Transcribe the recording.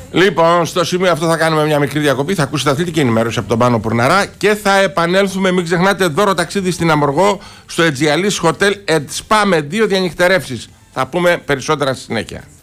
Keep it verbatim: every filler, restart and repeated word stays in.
Λοιπόν, στο σημείο αυτό θα κάνουμε μια μικρή διακοπή. Θα ακούσετε αθλητική ενημέρωση από τον Πάνο Πουρναρά και θα επανέλθουμε. Μην ξεχνάτε, δώρο ταξίδι στην Αμοργό στο Aegealis Hotel and Spa με δύο διανυκτερεύσεις. Θα πούμε περισσότερα στη συνέχεια.